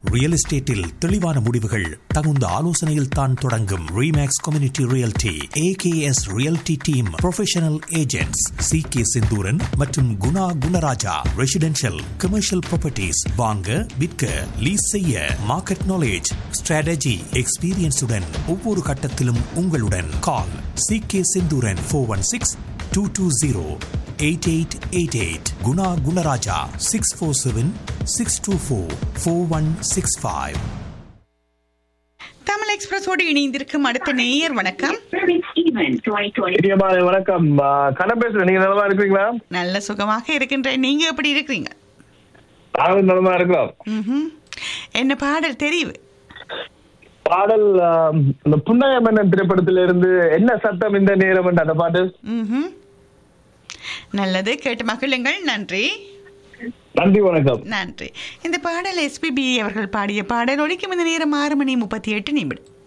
Real எஸ்டேட்டில் தெளிவான முடிவுகள் தகுந்த ஆலோசனையில் தான் தொடங்கும். Remakes community realty AKS realty team professional agents CK Senthuran மற்றும் Guna Gunaraja. Residential commercial properties வாங்க விற்க லீஸ் செய்ய மார்க்கெட் நாலேஜ் ஸ்ட்ராட்டஜி எக்ஸ்பீரியன்ஸுடன் ஒவ்வொரு கட்டத்திலும் உங்களுடன். கால் CK செந்தூரன் 416-220-8888. குணா குணராஜா 647-624-4165. தமிழ் எக்ஸ்பிரஸோடு இணைந்திருக்கும் அடுத்த நேயர் வணக்கம். வணக்கம். கண்ண பேசுறேன். நீங்க நலமா இருக்கிறீங்களா? நல்ல சுகமாக இருக்கின்றேன். நீங்க எப்படி இருக்கிறீங்க? நானும் நலமா இருக்கிறோம். என்ன பாடல் தெரிவு? பாடல் இந்த புன்னகை மன்னன் திரைப்படத்தில இருந்து என்ன சத்தம் இந்த நேரம் அந்த பாட்டு. நல்லது, கேட்டு மகிழுங்கள். நன்றி. நன்றி, வணக்கம். நன்றி. இந்த பாடல் SPB அவர்கள் பாடிய பாடல் ஒலிக்கும் இந்த நேரம் 6:38.